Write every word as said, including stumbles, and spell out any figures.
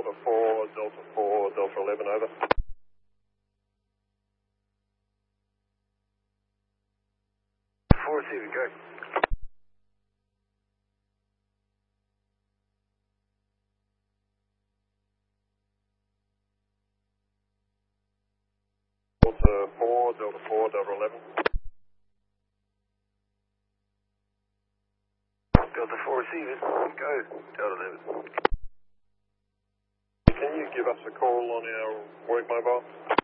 Delta four, Delta four, Delta eleven, over. four, Receiving, go. Delta four, Delta four, Delta eleven. Delta four, receiving, go. Delta eleven. Can you give us a call on our work mobile?